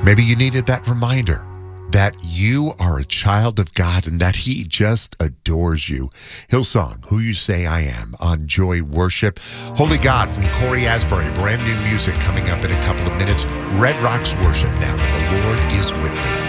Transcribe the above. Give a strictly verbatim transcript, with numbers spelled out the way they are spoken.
Maybe you needed that reminder that you are a child of God and that he just adores you. Hillsong, Who You Say I Am, on Joy Worship. Holy God from Corey Asbury, brand new music coming up in a couple of minutes. Red Rocks Worship now, and the Lord is with me.